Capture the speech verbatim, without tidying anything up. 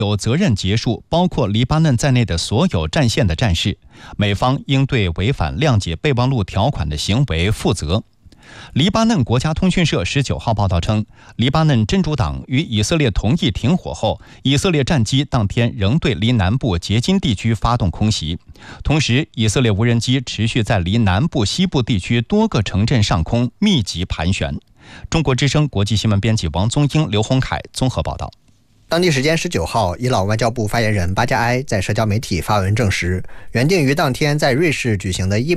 有责任结束包括黎巴嫩在内的所有战线的战事，美方应对违反谅解备忘录条款的行为负责。黎巴嫩国家通讯社十九号报道称，黎巴嫩真主党与以色列同意停火后，以色列战机当天仍对离南部捷金地区发动空袭，同时以色列无人机持续在离南部西部地区多个城镇上空密集盘旋。中国之声国际新闻编辑王宗英、刘洪凯综合报道。 当地时间十九号，伊朗外交部发言人巴加埃在社交媒体发文证实，原定于当天在瑞士举行的伊